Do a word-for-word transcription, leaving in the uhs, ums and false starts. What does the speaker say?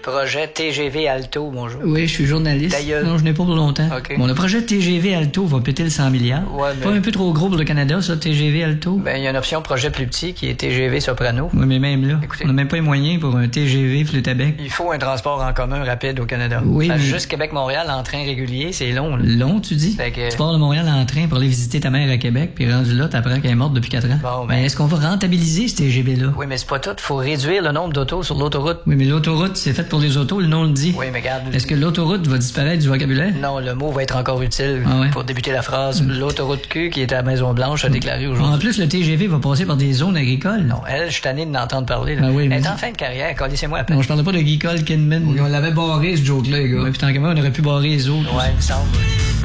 Projet T G V Alto, bonjour. Oui, je suis journaliste. Ta gueule. Non, je n'ai pas pour longtemps. OK. Bon, le projet T G V Alto va péter le cent milliards. Ouais, mais... Pas un peu trop gros pour le Canada, ça, T G V Alto? Ben, il y a une option projet plus petit qui est T G V Soprano. Oui, mais même là, Écoutez. on n'a même pas les moyens pour un T G V flûte à bec. Il faut un transport en commun rapide au Canada. Oui, Parce que mais- juste Québec-Montréal en train régulier, c'est long, là. Long, tu dis? Fait que... Tu pars de Montréal en train pour aller visiter ta mère à Québec, puis rendu là, t'apprends qu'elle est morte depuis quatre ans. Bon, ben- Mais est-ce qu'on va rentabiliser ce T G V-là? Oui, mais c'est pas tout. Faut réduire le nombre d'autos sur l'autoroute. Oui, mais l'autoroute, c'est fait pour les autos, le nom le dit. Oui, mais regarde... Est-ce que l'autoroute va disparaître du vocabulaire? Non, le mot va être encore utile Ah ouais? pour débuter la phrase. L'autoroute Q qui est à la Maison-Blanche a déclaré En aujourd'hui. plus, le T G V va passer par des zones agricoles. Non, elle, je suis tanné de l'entendre parler. Là. Ah oui, mais- Elle est en fin de carrière, collez-moi à peine. Non, je parlais pas de Guy Cole Kinman. On l'avait barré, ce joke-là, les gars. Ouais, puis tant que moi, on aurait pu barrer les autres. Ouais, il me semble.